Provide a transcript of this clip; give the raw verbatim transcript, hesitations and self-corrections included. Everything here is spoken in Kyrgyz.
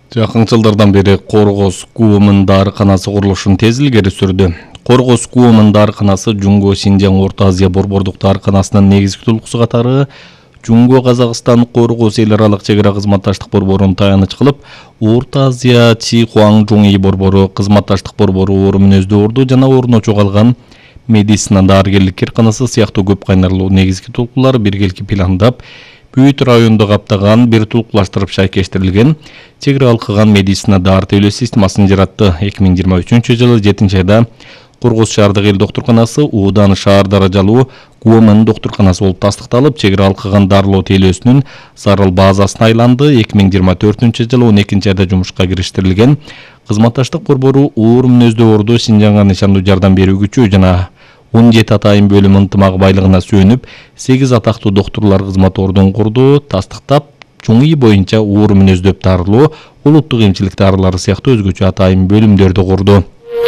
Жакын жылдардан бери Коргоз КУОМун дарыканасы курулушун тез илгери сүрдү. Коргоз КУОМун дарыканасы Жунго Синжаң Орто Азия борбордук дарыканасынын негизги тулкусу катары Жунго Казакстан Коргоз эл аралык чек ара кызматташтык борборун таяныч кылып, Орто Азия Чихуаң Жуңи борбору, кызматташтык борбору оор мүнөздүү орду жана ордуна чогулган медицина дарыгерлик кирканасы сыяктуу көп кайнарлуу негизги тулкулар биргелики пландап, Бүт районду каптаган бир тулкулаштырып шайкештирилген чек ара алкыган медицина дары төлөө системасын жаратты. эки миң жыйырма үчүнчү жылы жетинчи айда Коргоз шаардык эл доктурканасы Уудан шаар даражалуу КУОМун доктурканасы болуп тастыкталып, чек ара алкыган дарылоо тейлөөсүнүн зарыл базасына айланды. эки миң жыйырма төртүнчү жылы он экинчи айда жумушка кириштирилген кызматташтык борбору оор мүнөздүү орду Синжаңга нышандуу жардам берүү күчү жана он жети атайын бөлүм ынтымак байлыгына сүйөнүп, сегиз атактуу доктурлар кызмат ордун курду, тастыктап, Жуңи боюнча оор мүнөздөп дарылоо, улуттук эмчилик дарылары сыяктуу өзгөчө атайын бөлүмдөрдү курду.